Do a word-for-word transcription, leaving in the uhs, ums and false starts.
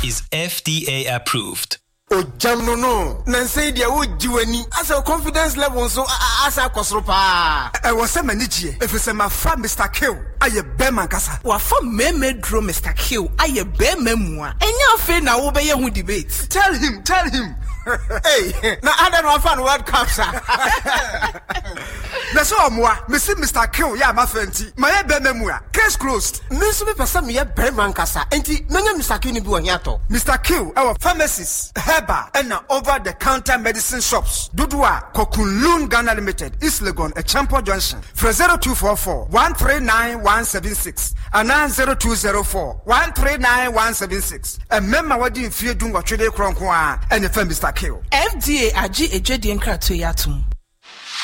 is F D A approved. Oh, jam no no. Nancy dia wo jiwani. As a confidence level so as a kosropa. I was a manager. If it's my friend Mister Kill, I a bear kasa. Wa fa meme draw Mister Kill. I a bear memua. Enya fe na wo be ye hu debate. Tell him, tell him. Hey, na ada no fan World Cup sa. Na so amwa, me see Mister Kill ya ma fenti. My bear memua. Case closed. Me so be person me bear man kasa. Enti menya Mister Kill ni bi wo hiato. Mister Kill our pharmacies, herbal and over the counter medicine shops. Dudua Kokunlun Ghana Limited, East Legon, a Champo Junction. For zero two four four one three nine one seven six and nine zero two zero four one three nine one seven six. A member what in fear doing what you cronkwa and the Mister Kill. F D A aji ejedi enkrato yatum.